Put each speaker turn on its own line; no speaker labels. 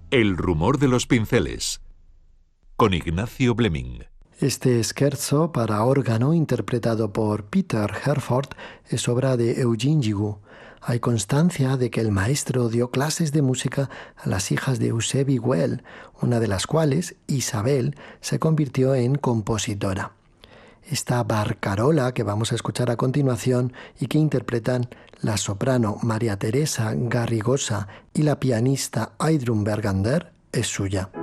El rumor de los pinceles, con Ignacio Bleming.
Este scherzo para órgano, interpretado por Peter Herford, es obra de Eugene Gigoux. Hay constancia de que el maestro dio clases de música a las hijas de Eusebie Well, una de las cuales, Isabel, se convirtió en compositora. Esta barcarola que vamos a escuchar a continuación y que interpretan la soprano María Teresa Garrigosa y la pianista Audrun Bergander es suya.